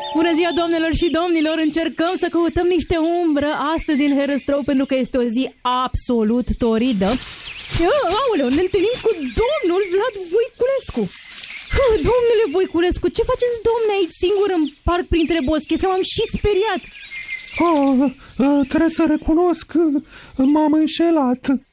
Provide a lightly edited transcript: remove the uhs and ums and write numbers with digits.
Bună ziua, doamnelor și domnilor! Încercăm să căutăm niște umbră astăzi în Herăstrău, pentru că este o zi absolut toridă. Aoleu, ne întâlnim cu domnul Vlad Voiculescu. Domnule Voiculescu, ce faceți, domne, aici singur în parc printre bosche? Că m-am și speriat. Trebuie să recunosc, m-am înșelat.